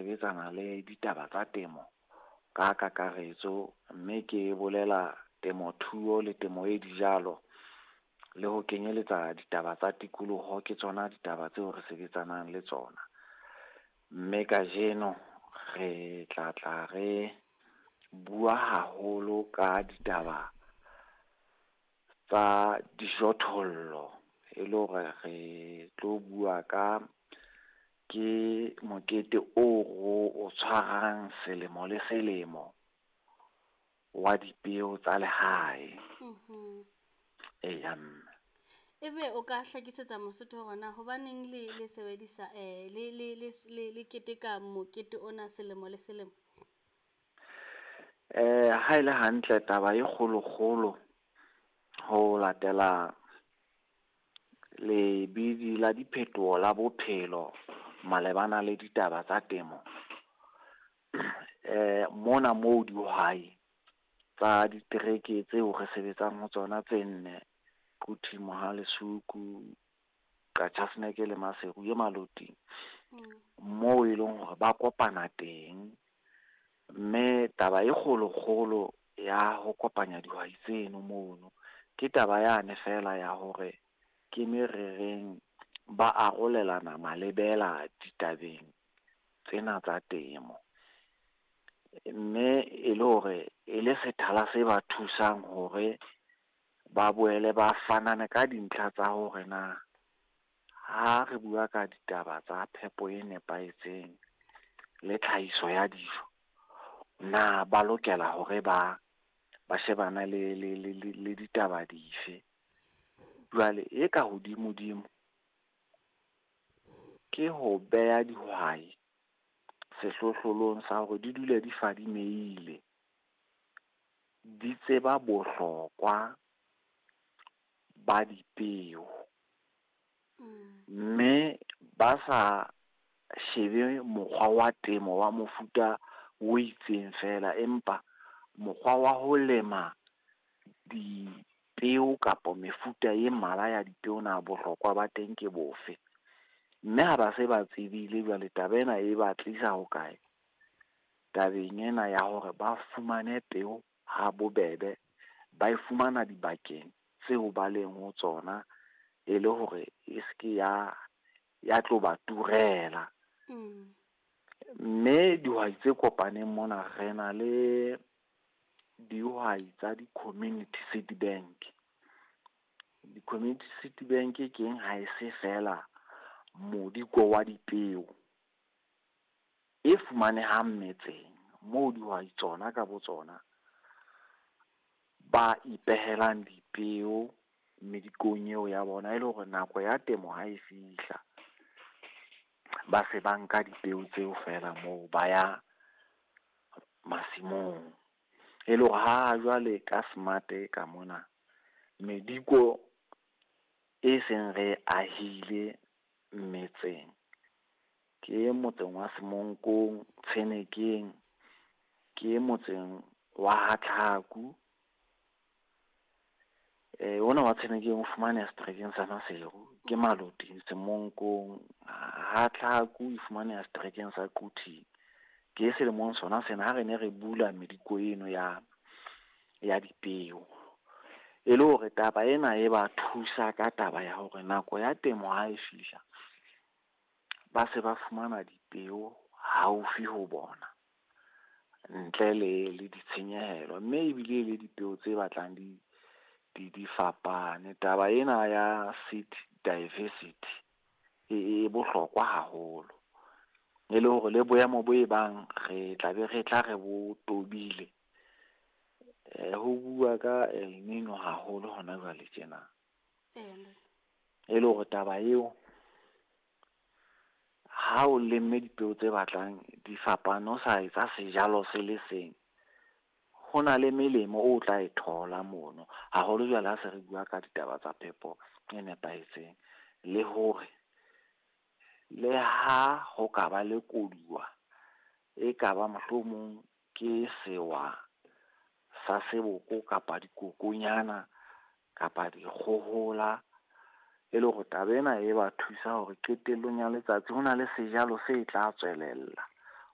sebetsana le ditaba tsa temo ka kakaretso, mme ke bolela temothuo le temo e dijalo le ho kenyeletsa ditaba tsa tikoloho. Ke tsona ditaba tseo re sebetsanang le tsona. Mme kajeno re tla re bua haholo ka ditaba tsa dijothollo, e le hore re tlo bua ke mokete o tshwarang selemo le selemo wa dipeo tsa lehae. Ebe o ka hlakisetsa Mosotho hore na hobaneng le sebedisa le keteka mokete ona selemo le selemo? Ha ile hantle taba e kgolo ho latela lebidi la diphetoho la bophelo malebana le ditaba tsa temo. Mona moo dihwai tsa ditereke tseo re sebetsang ho tsona tse 4, Kuthi, Mohalesuku, Qatjhafneke le Maseru e Maloting, moo e leng hore ba kopana teng. Mme taba e kgolo ya ho kopanya dihwai tseno mono ke taba yane fela ya hore ke merereng ba arolelana malebela ditabeng tsena tsa temo. Mme e le hore e le sethala se ba thusang hore ba boele ba fanane ka dintlha tsa hore na ha re bua ka ditaba tsa phepo e nepahetseng le tlhahiso ya dijo, na ba lokela hore ba shebana le ditaba dife. Jwale e ka hodimo ke ho beha dihwai sehlohlolong sa hore di dule di fadimehile, di tseba bohlokwa ba dipeo, mme ba sa shebe mokgwa wa temo wa mofuta o itseng fela, empa mokgwa wa ho lema dipeo kapa mefuta e mmala ya dipeo na bohlokwa ba teng ke bofe. Mme ha ba se ba tsebile, jwale taba ena e ba tlisa ho kae tabeng ena ya hore ba fumane peo ha bobebe, ba e fumana dibakeng tseo ba leng ho tsona, e le hore e seke ya tlo ba turela. Mme dihwai tse kopaneng mona re na le dihwai tsa di-community seed bank. Di-community seed bank ke eng? Ha e se fela modiko wa dipeo e fumanehang metseng moo dihwai tsona ka botsona ba ipehelang dipeo medikong eo ya bona, e le hore nako ya temo ha e fihla, ba se ba nka dipeo tseo fela moo ba ya masimong. E le hore ha jwale ka smart ka mona mediko e seng re ahile metseng, ke motseng wa Semonkong, Tshenekeng, ke motseng wa Hatlaku. Ona wa Tshenekeng o fumaneha seterekeng sa Maseru, ke Maloting, Semonkong. Hatlaku e fumaneha seterekeng sa Kuthi. Ke selemong sona sena ha re ne re bula mediko eno ya dipeo, e le hore taba ena e ba thusa ka taba ya hore nako ya temo ha e fihla, ba se ba fumana dipeo haufi ho bona ntle le ditshenyehelo, mme ebile le dipeo tse batlang di fapane. Taba ena ya seed diversity e bohlokwa haholo, e le hore le boemo bo e bang re tla re bo tobile. Ho bua ka El Nino haholo hona jwale tjena, e le hore taba eo ha o lemme dipeo tse batlang di fapane, o sa etsa sejalo se le seng, ho na le melemo o tla e thola mono haholo jwale ha se re bua ka ditaba tsa phepo e nepahetseng, le hore le ha ho ka ba le koduwa e ka ba mohlomong ke sewa sa seboko kapa dikokonyana kapa dikgohola, e le hore taba ena e ba thusa hore qetellong ya letsatsi ho na le sejalo se tla tswelella